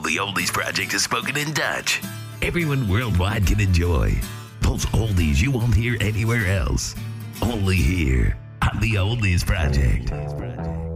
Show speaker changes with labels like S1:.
S1: The Oldies Project is spoken in Dutch. Everyone worldwide can enjoy. Those oldies you won't hear anywhere else. Only here on The Oldies Project.